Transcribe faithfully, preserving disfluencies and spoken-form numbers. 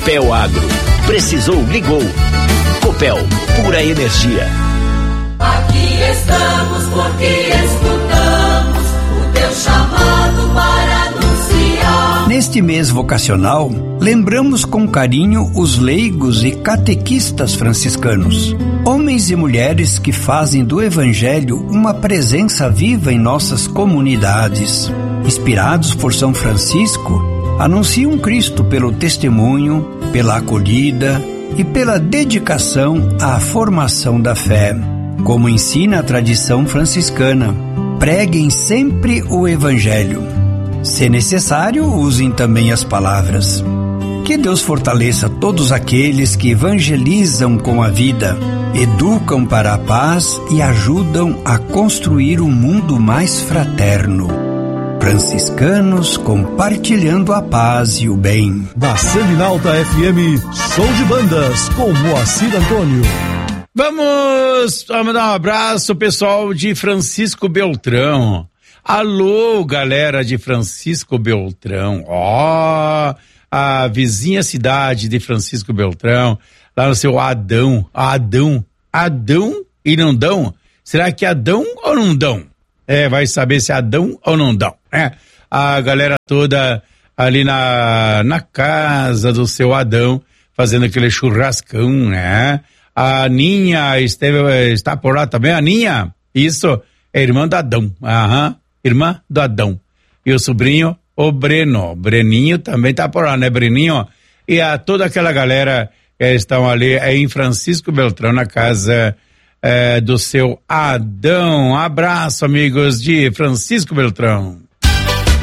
Copel Agro. Precisou, ligou. Copel, pura energia. Aqui estamos porque escutamos o teu chamado para anunciar. Neste mês vocacional, lembramos com carinho os leigos e catequistas franciscanos, homens e mulheres que fazem do Evangelho uma presença viva em nossas comunidades. Inspirados por São Francisco, anunciam Cristo pelo testemunho, pela acolhida e pela dedicação à formação da fé. Como ensina a tradição franciscana, preguem sempre o Evangelho. Se necessário, usem também as palavras. Que Deus fortaleça todos aqueles que evangelizam com a vida, educam para a paz e ajudam a construir um mundo mais fraterno. Franciscanos compartilhando a paz e o bem. Da Seminalta F M, show de bandas com Moacir Antônio. Vamos, vamos dar um abraço, pessoal de Francisco Beltrão. Alô, galera de Francisco Beltrão. Ó, oh, a vizinha cidade de Francisco Beltrão, lá no seu Adão, Adão, Adão e não dão? Será que Adão ou não dão? É, vai saber se é Adão ou não dão, né? A galera toda ali na, na casa do seu Adão, fazendo aquele churrascão, né? A Aninha esteve, está por lá também, a Aninha, isso, é irmã do Adão, aham, irmã do Adão. E o sobrinho, o Breno, Breninho também está por lá, né, Breninho? E a toda aquela galera que estão ali em Francisco Beltrão, na casa é, do seu Adão. Abraço, amigos de Francisco Beltrão.